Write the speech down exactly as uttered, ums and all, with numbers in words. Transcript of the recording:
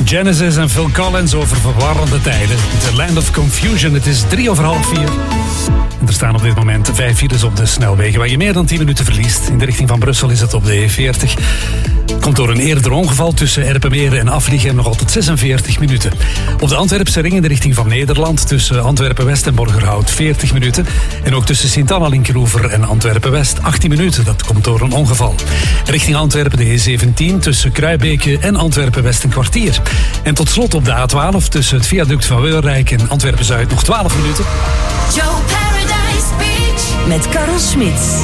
Genesis en Phil Collins over verwarrende tijden. The Land of Confusion. Het is drie over half vier. En er staan op dit moment vijf files op de snelwegen waar je meer dan tien minuten verliest. In de richting van Brussel is het op de E veertig. Komt door een eerder ongeval tussen Erpenmeren en Afliegem nog altijd zesenveertig minuten. Op de Antwerpse ring in de richting van Nederland tussen Antwerpen-West en Borgerhout veertig minuten. En ook tussen Sint-Anna-Linkeroever en Antwerpen-West achttien minuten. Dat komt door een ongeval. Richting Antwerpen de E zeventien tussen Kruibeke en Antwerpen-West een kwartier. En tot slot op de A twaalf tussen het viaduct van Weurrijk en Antwerpen-Zuid nog twaalf minuten. Joe Paradise Beach met Karel Smits.